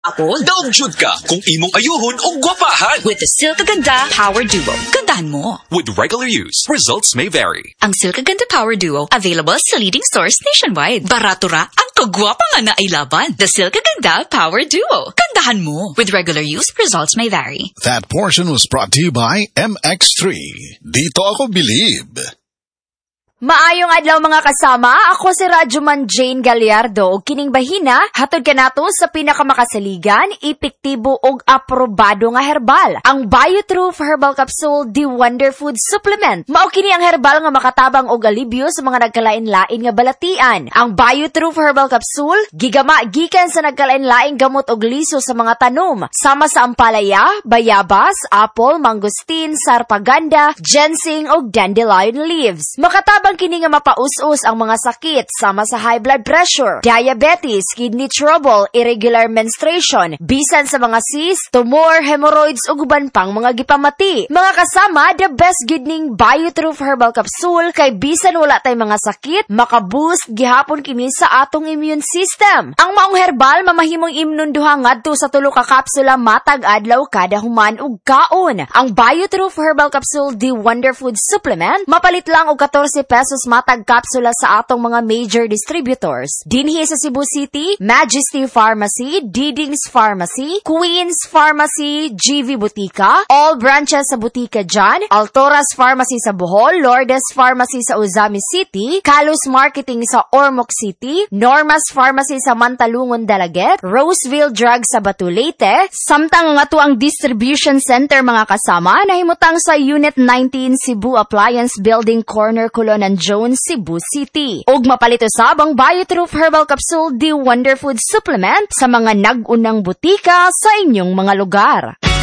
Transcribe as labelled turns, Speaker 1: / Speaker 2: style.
Speaker 1: Apple?
Speaker 2: Daog-jud ka kung imong ayuhon o gwapahan.
Speaker 1: With the Silka Ganda Power Duo. Gandahan mo.
Speaker 2: With regular use, results may vary.
Speaker 1: Ang Silka Ganda Power Duo, available sa leading stores nationwide. Barato ra ang kagwapa nga na ilaban. The Silka Ganda Power Duo. Gandahan mo. With regular use, results may vary.
Speaker 3: That portion was brought to you by MX3. Dito ako believe.
Speaker 4: Maayong adlaw mga kasama, ako si Radyoman Jane Gallardo ug kining bahina hatod kanato sa pinakamakasaligan, epektibo ug aprobado nga herbal, ang Biotrue Herbal Capsule The Wonder Food Supplement. Mao kini ang herbal nga makatabang og alibyo sa mga nagkalain-lain nga balatian. Ang Biotrue Herbal Capsule gigama gikan sa nagkalain-laing gamot og liso sa mga tanom, sama sa ampalaya, bayabas, apple, mangosteen, sarpaganda, ginseng ug dandelion leaves. Makatabang kini nga mapaus-us ang mga sakit sama sa high blood pressure, diabetes, kidney trouble, irregular menstruation, bisan sa mga cyst, tumor, hemorrhoids ug uban pang mga gipamati. Mga kasama, the best gid ning Biotrue Herbal Capsule kay bisan wala tay mga sakit, makaboost gihapon kini sa atong immune system. Ang maong herbal mamahimong imnunduha ngadto sa 3 ka kapsula matag adlaw kada human ug kaon. Ang Biotrue Herbal Capsule The Wonder Food Supplement mapalit lang og 14 pesos matag kapsula sa atong mga major distributors. Dinhi sa Cebu City, Majesty Pharmacy, Didings Pharmacy, Queens Pharmacy, GV Butika, all branches sa Butika Jan, Altoras Pharmacy sa Bohol, Lourdes Pharmacy sa Uzami City, Kalos Marketing sa Ormoc City, Normas Pharmacy sa Mantalungon Dalaget, Roseville Drug sa Batu Leyte, samtang nga to ang distribution center mga kasama nahimutang sa Unit 19 Cebu Appliance Building Corner Colonan Jones, Cebu City. Og mapalit usab ang Biotrue Herbal Capsule The Wonder Food Supplement sa mga nag-unang butika sa inyong mga lugar.